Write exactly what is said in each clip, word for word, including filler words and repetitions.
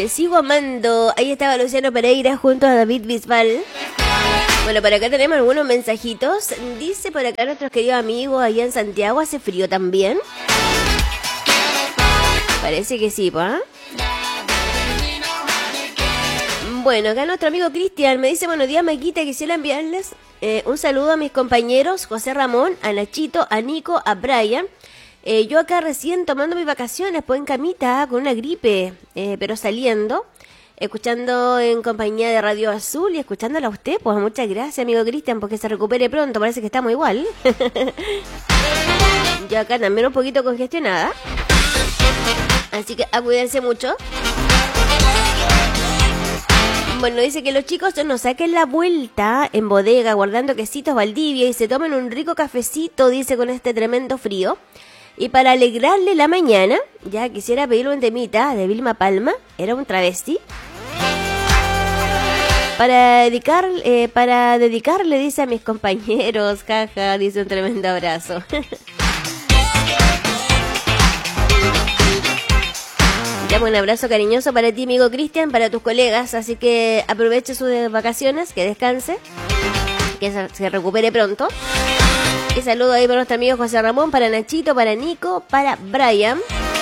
Te sigo amando. Ahí estaba Luciano Pereira junto a David Bisbal. Bueno, por acá tenemos algunos mensajitos. Dice por acá nuestros queridos amigos allá en Santiago, ¿hace frío también? Parece que sí, ¿pa? Bueno, acá nuestro amigo Cristian me dice, buenos días, Maquita, quisiera enviarles eh, un saludo a mis compañeros José Ramón, a Nachito, a Nico, a Brian. Eh, yo acá recién tomando mis vacaciones, pues en camita, con una gripe, eh, pero saliendo, escuchando en compañía de Radio Azul y escuchándola a usted. Pues muchas gracias, amigo Cristian, porque se recupere pronto, parece que estamos igual. Yo acá también un poquito congestionada, así que a cuidarse mucho. Bueno, dice que los chicos nos saquen la vuelta en bodega guardando quesitos Valdivia y se tomen un rico cafecito, dice, con este tremendo frío. Y para alegrarle la mañana, ya quisiera pedirle un temita de Vilma Palma, era un travesti. Para dedicar, eh, para dedicarle, dice, a mis compañeros, jaja, dice, un tremendo abrazo. Ya, un abrazo cariñoso para ti, amigo Cristian, para tus colegas, así que aproveche sus vacaciones, que descanse, que se, se recupere pronto. Y saludo ahí para nuestro amigo José Ramón, para Nachito, para Nico, para Brian.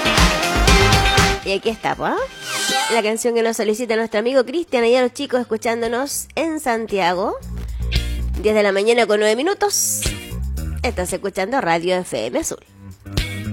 Y aquí está, pues, ¿eh? La canción que nos solicita nuestro amigo Cristian, allá los chicos escuchándonos en Santiago. diez de la mañana con nueve minutos. Estás escuchando Radio F M Azul.